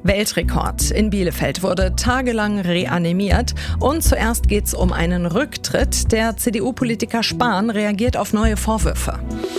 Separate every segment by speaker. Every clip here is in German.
Speaker 1: Weltrekord. In Bielefeld wurde tagelang reanimiert. Und zuerst geht es um einen Rücktritt. Der CDU-Politiker Spahn reagiert auf neue Vorwürfe.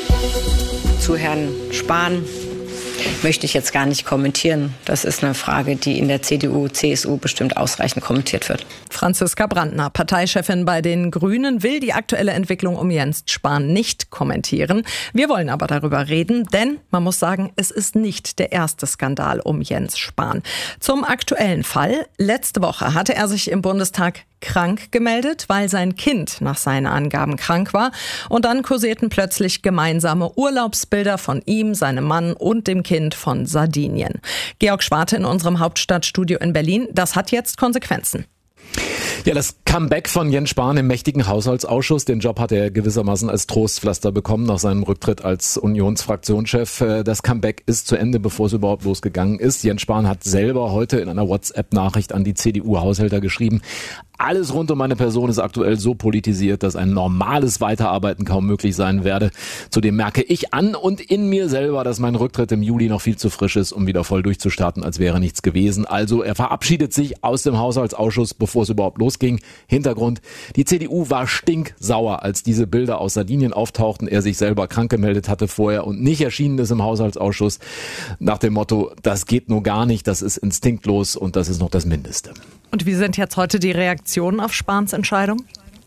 Speaker 2: Zu Herrn Spahn möchte ich jetzt gar nicht kommentieren. Das ist eine Frage, die in der CDU, CSU bestimmt ausreichend kommentiert wird.
Speaker 1: Franziska Brandner, Parteichefin bei den Grünen, will die aktuelle Entwicklung um Jens Spahn nicht kommentieren. Wir wollen aber darüber reden, denn man muss sagen, es ist nicht der erste Skandal um Jens Spahn. Zum aktuellen Fall. Letzte Woche hatte er sich im Bundestag krank gemeldet, weil sein Kind nach seinen Angaben krank war. Und dann kursierten plötzlich gemeinsame Urlaubsbilder von ihm, seinem Mann und dem Kind von Sardinien. Georg Schwarte in unserem Hauptstadtstudio in Berlin. Das hat jetzt Konsequenzen.
Speaker 3: Ja, das Comeback von Jens Spahn im mächtigen Haushaltsausschuss, den Job hat er gewissermaßen als Trostpflaster bekommen nach seinem Rücktritt als Unionsfraktionschef. Das Comeback ist zu Ende, bevor es überhaupt losgegangen ist. Jens Spahn hat selber heute in einer WhatsApp-Nachricht an die CDU-Haushälter geschrieben: Alles rund um meine Person ist aktuell so politisiert, dass ein normales Weiterarbeiten kaum möglich sein werde. Zudem merke ich an und in mir selber, dass mein Rücktritt im Juli noch viel zu frisch ist, um wieder voll durchzustarten, als wäre nichts gewesen. Also er verabschiedet sich aus dem Haushaltsausschuss, bevor es überhaupt losging. Hintergrund: Die CDU war stinksauer, als diese Bilder aus Sardinien auftauchten, er sich selber krank gemeldet hatte vorher und nicht erschienen ist im Haushaltsausschuss. Nach dem Motto, das geht nur gar nicht, das ist instinktlos und das ist noch das Mindeste.
Speaker 1: Und wie sind jetzt heute die Reaktionen auf Spahns Entscheidung?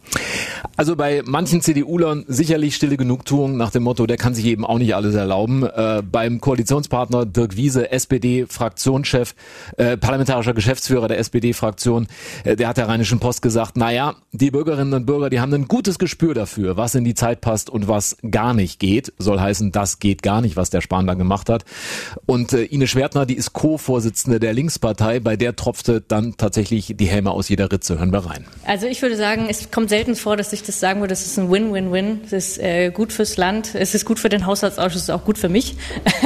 Speaker 3: Also bei manchen CDUlern sicherlich stille Genugtuung nach dem Motto, der kann sich eben auch nicht alles erlauben. Beim Koalitionspartner Dirk Wiese, SPD-Fraktionschef, parlamentarischer Geschäftsführer der SPD-Fraktion, der hat der Rheinischen Post gesagt, naja, die Bürgerinnen und Bürger, die haben ein gutes Gespür dafür, was in die Zeit passt und was gar nicht geht. Soll heißen, das geht gar nicht, was der Spahn da gemacht hat. Und Ines Schwertner, die ist Co-Vorsitzende der Linkspartei, bei der tropfte dann tatsächlich die Häme aus jeder Ritze. Hören wir rein.
Speaker 4: Also ich würde sagen, es kommt selten vor, dass ich das sagen würde, das ist ein Win-Win-Win. Es ist gut fürs Land, es ist gut für den Haushaltsausschuss, es ist auch gut für mich.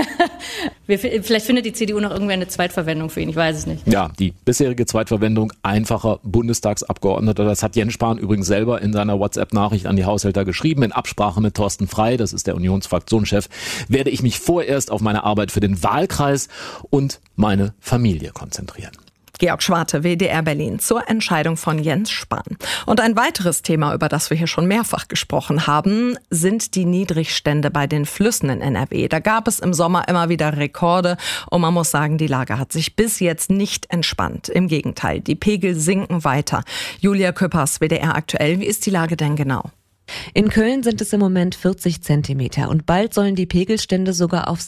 Speaker 4: Vielleicht findet die CDU noch irgendwer eine Zweitverwendung für ihn, ich weiß es nicht.
Speaker 3: Ja, die bisherige Zweitverwendung, einfacher Bundestagsabgeordneter, das hat Jens Spahn übrigens selber in seiner WhatsApp-Nachricht an die Haushälter geschrieben. In Absprache mit Thorsten Frey, das ist der Unionsfraktionschef, werde ich mich vorerst auf meine Arbeit für den Wahlkreis und meine Familie konzentrieren.
Speaker 1: Georg Schwarte, WDR Berlin, zur Entscheidung von Jens Spahn. Und ein weiteres Thema, über das wir hier schon mehrfach gesprochen haben, sind die Niedrigstände bei den Flüssen in NRW. Da gab es im Sommer immer wieder Rekorde und man muss sagen, die Lage hat sich bis jetzt nicht entspannt. Im Gegenteil, die Pegel sinken weiter. Julia Küppers, WDR aktuell, wie ist die Lage denn genau?
Speaker 5: In Köln sind es im Moment 40 Zentimeter und bald sollen die Pegelstände sogar auf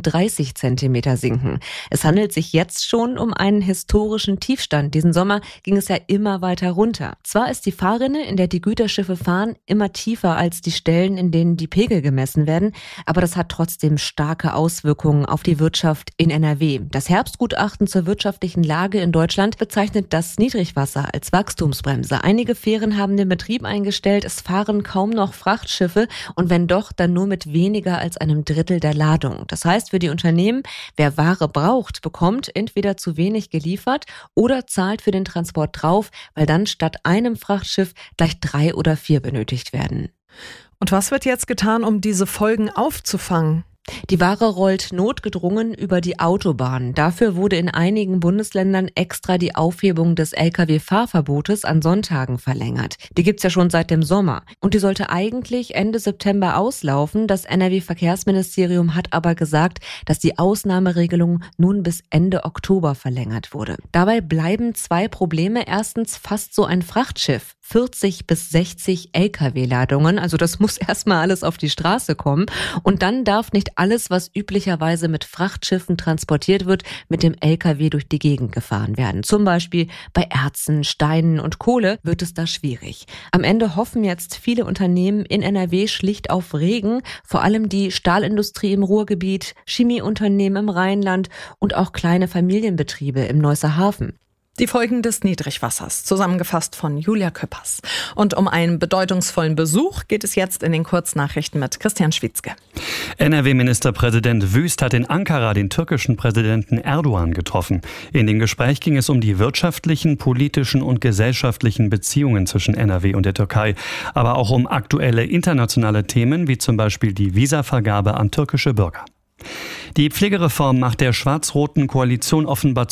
Speaker 5: 36 Zentimeter sinken. Es handelt sich jetzt schon um einen historischen Tiefstand. Diesen Sommer ging es ja immer weiter runter. Zwar ist die Fahrrinne, in der die Güterschiffe fahren, immer tiefer als die Stellen, in denen die Pegel gemessen werden, aber das hat trotzdem starke Auswirkungen auf die Wirtschaft in NRW. Das Herbstgutachten zur wirtschaftlichen Lage in Deutschland bezeichnet das Niedrigwasser als Wachstumsbremse. Einige Fähren haben den Betrieb eingestellt, es fahren kaum noch Frachtschiffe und wenn doch, dann nur mit weniger als einem Drittel der Ladung. Das heißt für die Unternehmen, wer Ware braucht, bekommt entweder zu wenig geliefert oder zahlt für den Transport drauf, weil dann statt einem Frachtschiff gleich 3 oder 4 benötigt werden.
Speaker 1: Und was wird jetzt getan, um diese Folgen aufzufangen?
Speaker 5: Die Ware rollt notgedrungen über die Autobahn. Dafür wurde in einigen Bundesländern extra die Aufhebung des Lkw-Fahrverbotes an Sonntagen verlängert. Die gibt's ja schon seit dem Sommer. Und die sollte eigentlich Ende September auslaufen. Das NRW-Verkehrsministerium hat aber gesagt, dass die Ausnahmeregelung nun bis Ende Oktober verlängert wurde. Dabei bleiben 2 Probleme. Erstens fast so ein Frachtschiff 40 bis 60 Lkw-Ladungen. Also das muss erstmal alles auf die Straße kommen. Und dann darf nicht alles, was üblicherweise mit Frachtschiffen transportiert wird, mit dem Lkw durch die Gegend gefahren werden. Zum Beispiel bei Erzen, Steinen und Kohle wird es da schwierig. Am Ende hoffen jetzt viele Unternehmen in NRW schlicht auf Regen, vor allem die Stahlindustrie im Ruhrgebiet, Chemieunternehmen im Rheinland und auch kleine Familienbetriebe im Neusser Hafen.
Speaker 1: Die Folgen des Niedrigwassers, zusammengefasst von Julia Küppers. Und um einen bedeutungsvollen Besuch geht es jetzt in den Kurznachrichten mit Christian Schwitzke.
Speaker 6: NRW-Ministerpräsident Wüst hat in Ankara den türkischen Präsidenten Erdogan getroffen. In dem Gespräch ging es um die wirtschaftlichen, politischen und gesellschaftlichen Beziehungen zwischen NRW und der Türkei, aber auch um aktuelle internationale Themen wie zum Beispiel die Visavergabe an türkische Bürger. Die Pflegereform macht der schwarz-roten Koalition offenbar